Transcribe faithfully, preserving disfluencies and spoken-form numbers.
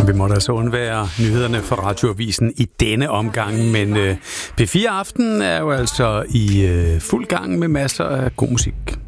Vi måtte altså undvære nyhederne fra Radioavisen i denne omgang, men øh, P fire Aften er jo altså i øh, fuld gang med masser af god musik.